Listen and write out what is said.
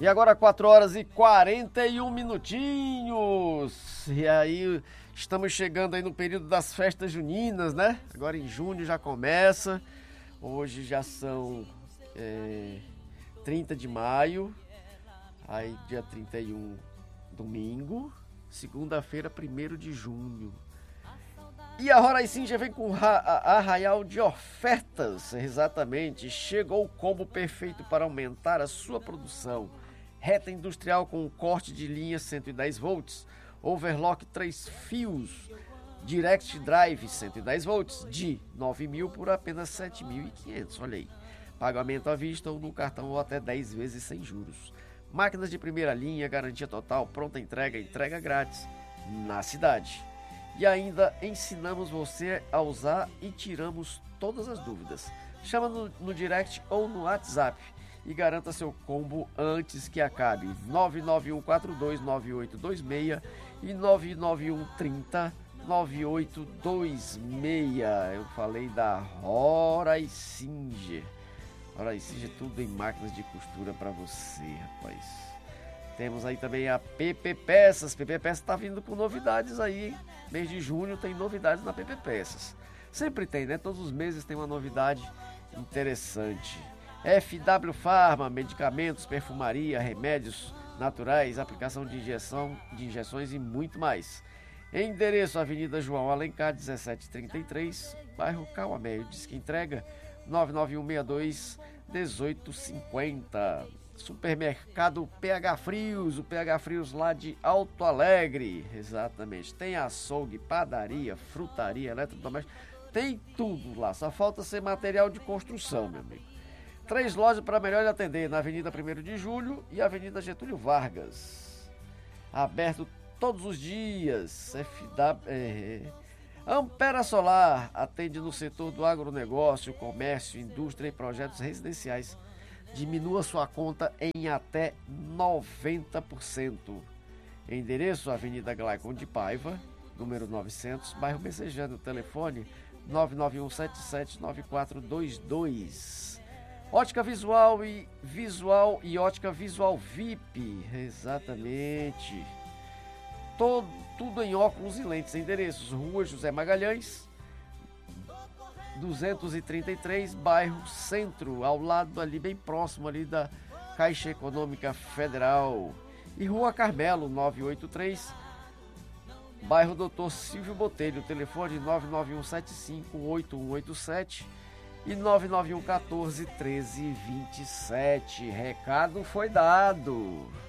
E agora 4 horas e 41 minutinhos. E aí estamos chegando aí no período das festas juninas, né? Agora em junho já começa. Hoje já são 30 de maio. Aí dia 31, domingo. Segunda-feira, 1º de junho. E a Roraicin já vem com arraial de ofertas, exatamente. Chegou o combo perfeito para aumentar a sua produção. Reta industrial com corte de linha 110 volts, overlock 3 fios, direct drive 110 volts, de 9.000 por apenas 7.500, olha aí. Pagamento à vista ou no cartão ou até 10 vezes sem juros. Máquinas de primeira linha, garantia total, pronta entrega, entrega grátis na cidade. E ainda ensinamos você a usar e tiramos todas as dúvidas. Chama no direct ou no WhatsApp e garanta seu combo antes que acabe. 991429826 e 991309826. Eu falei da Roraicin. Roraicin, tudo em máquinas de costura para você, rapaz. Temos aí também a PP Peças. PP Peças está vindo com novidades aí. Mês de junho tem novidades na PP Peças. Sempre tem, né? Todos os meses tem uma novidade interessante. FW Pharma, medicamentos, perfumaria, remédios naturais, aplicação de injeções e muito mais. Endereço: Avenida João Alencar, 1733, bairro Cauamé. Diz que entrega 99162-1850. Supermercado PH Frios, o PH Frios lá de Alto Alegre, exatamente. Tem açougue, padaria, frutaria, eletrodoméstico, tem tudo lá, só falta ser material de construção, meu amigo. 3 lojas para melhor lhe atender, na Avenida 1º de Julho e Avenida Getúlio Vargas. Aberto todos os dias. Ampera Solar, atende no setor do agronegócio, comércio, indústria e projetos residenciais. Diminua sua conta em até 90%. Endereço: Avenida Glaicon de Paiva, número 900, bairro Messejano. Telefone 991779422. Ótica Visual e Ótica Visual VIP, exatamente. Tudo em óculos e lentes. Endereços: Rua José Magalhães, 233, bairro Centro, ao lado ali, bem próximo ali da Caixa Econômica Federal. E Rua Carmelo, 983, bairro Doutor Silvio Botelho. Telefone 991758187 e 991141327. Recado foi dado.